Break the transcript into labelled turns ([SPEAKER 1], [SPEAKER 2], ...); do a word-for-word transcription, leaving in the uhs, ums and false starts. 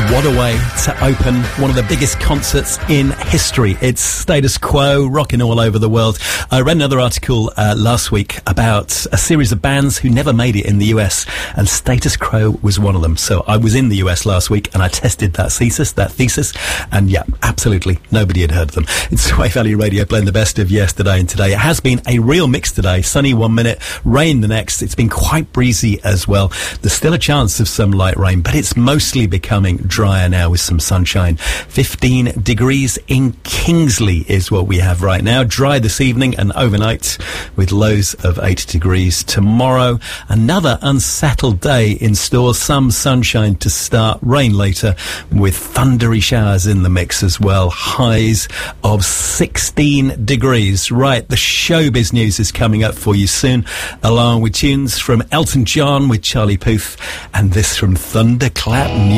[SPEAKER 1] What a way to open one of the biggest concerts in history. It's Status Quo, rocking all over the world. I read another article uh, last week about a series of bands who never made it in the U S, and Status Quo was one of them. So I was in the U S last week and I tested that thesis, that thesis, and yeah, absolutely nobody had heard of them. It's Sway Valley Radio, playing the best of yesterday and today. It has been a real mix today. Sunny one minute, rain the next. It's been quite breezy as well. There's still a chance of some light rain, but it's mostly becoming drier now with some sunshine. fifteen degrees in Kingsley is what we have right now. Dry this evening and overnight with lows of eight degrees. Tomorrow, another unsettled day in store. Some sunshine to start, rain later with thundery showers in the mix as well. Highs of sixteen degrees. Right, the showbiz news is coming up for you soon, along with tunes from Elton John with Charlie Puth and this from Thunderclap Music.